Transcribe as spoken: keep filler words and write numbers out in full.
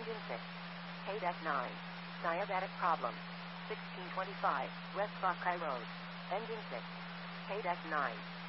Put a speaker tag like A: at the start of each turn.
A: Engine six. K nine. Diabetic problem. sixteen twenty-five, West Buckeye Road. Engine six. K nine.